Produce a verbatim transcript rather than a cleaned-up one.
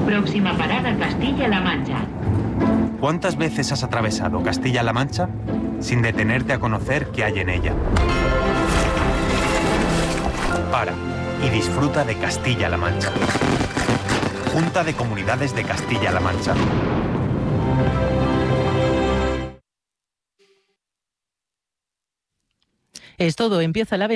Próxima parada Castilla-La Mancha. ¿Cuántas veces has atravesado Castilla-La Mancha sin detenerte a conocer qué hay en ella? Para y disfruta de Castilla-La Mancha. Junta de Comunidades de Castilla-La Mancha. Es todo, empieza la